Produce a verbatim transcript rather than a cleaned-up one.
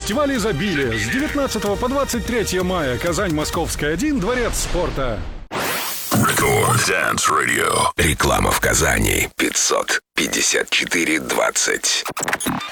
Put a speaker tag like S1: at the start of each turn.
S1: Фестиваль изобилия с девятнадцатого по двадцать третье мая. Казань, Московская, один, Дворец спорта.
S2: Record Dance Radio. Реклама в Казани. пятьсот пятьдесят четыре двадцать.